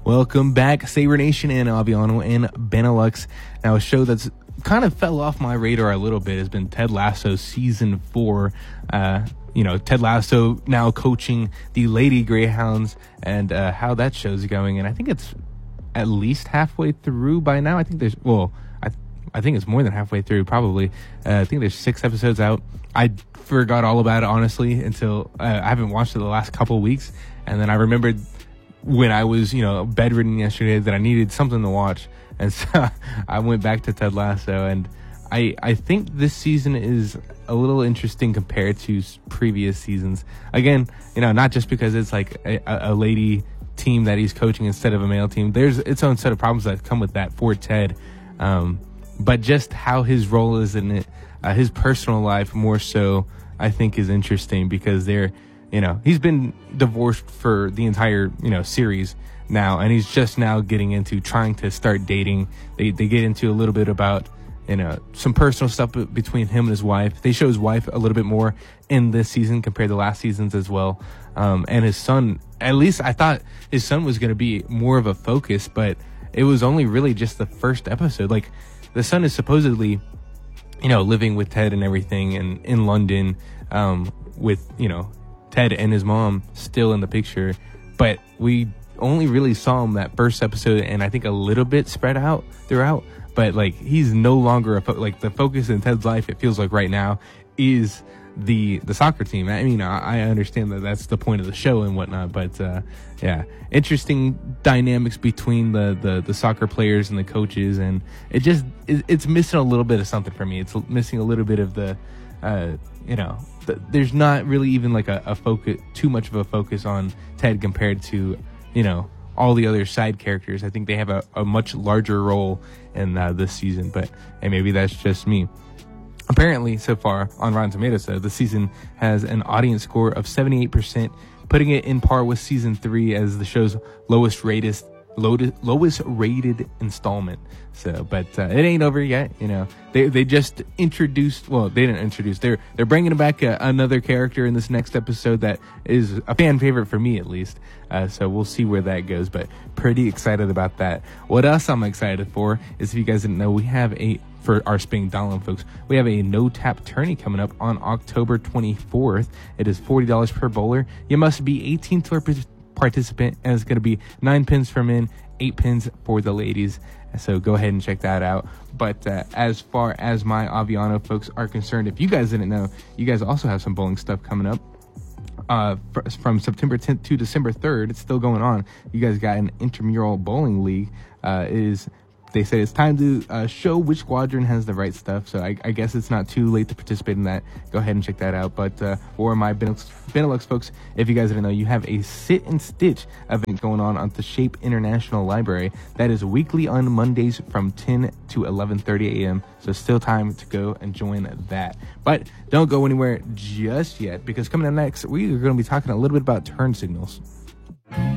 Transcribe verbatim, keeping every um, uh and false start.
Welcome back, Saber Nation and Aviano and Benelux. Now, a show that's kind of fell off my radar a little bit has been Ted Lasso season four. Uh, you know, Ted Lasso now coaching the Lady Greyhounds and uh, how that show's going. And I think it's at least halfway through by now. I think there's, well, I I think it's more than halfway through, probably. Uh, I think there's six episodes out. I forgot all about it, honestly, until uh, I haven't watched it the last couple of weeks. And then I remembered when I was, you know, bedridden yesterday that I needed something to watch. And so I went back to Ted Lasso, and I I think this season is a little interesting compared to previous seasons. Again, you know, not just because it's like a, a lady team that he's coaching instead of a male team. There's its own set of problems that come with that for Ted. Um, but just how his role is in it, uh, his personal life more so, I think is interesting because they're, you know, he's been divorced for the entire, you know, series now, and he's just now getting into trying to start dating. They they get into a little bit about, you know, some personal stuff between him and his wife. They show his wife a little bit more in this season compared to last season's as well. Um, and his son, at least I thought his son was going to be more of a focus, but it was only really just the first episode. Like, the son is supposedly, you know, living with Ted and everything, and in London, um, with, you know, Ted and his mom still in the picture, but we only really saw him that first episode, and I think a little bit spread out throughout. But like, he's no longer a fo- like the focus in Ted's life. It feels like right now is the the soccer team. I mean, I, I understand that that's the point of the show and whatnot, but uh, yeah, interesting dynamics between the, the the soccer players and the coaches, and it just it, it's missing a little bit of something for me. It's missing a little bit of the. Uh, you know, th- there's not really even like a, a focus, too much of a focus on Ted compared to, you know, all the other side characters. I think they have a, a much larger role in uh, this season, but hey, maybe that's just me. Apparently, so far on Rotten Tomatoes, though, the season has an audience score of seventy-eight percent, putting it in par with season three as the show's lowest rated lowest rated installment. So, but uh, it ain't over yet. You know, they they just introduced. Well, they didn't introduce. They're they're bringing back a, another character in this next episode that is a fan favorite for me, at least. Uh, so we'll see where that goes. But pretty excited about that. What else I'm excited for is, if you guys didn't know, we have a for our Sping Dollin folks, we have a no tap tourney coming up on October twenty-fourth. It is forty dollars per bowler. You must be eighteen to participant, and it's going to be nine pins for men, eight pins for the ladies. So go ahead and check that out. But uh, as far as my Aviano folks are concerned, if you guys didn't know, you guys also have some bowling stuff coming up. Uh, fr- from September tenth to December third, it's still going on. You guys got an intramural bowling league. Uh, it is They said it's time to uh, show which squadron has the right stuff. So I, I guess it's not too late to participate in that. Go ahead and check that out. But uh, for my Benelux, Benelux folks, if you guys didn't know, you have a Sit and Stitch event going on at the Shape International Library. That is weekly on Mondays from ten to eleven thirty a.m. So still time to go and join that. But don't go anywhere just yet, because coming up next, we are going to be talking a little bit about turn signals.